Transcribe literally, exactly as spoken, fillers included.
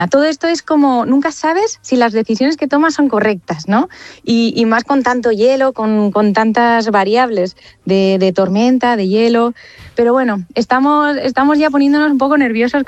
Todo esto es como, nunca sabes si las decisiones que tomas son correctas, ¿no? Y, y más con tanto hielo, con, con tantas variables de, de tormenta, de hielo. Pero bueno, estamos, estamos ya poniéndonos un poco nerviosos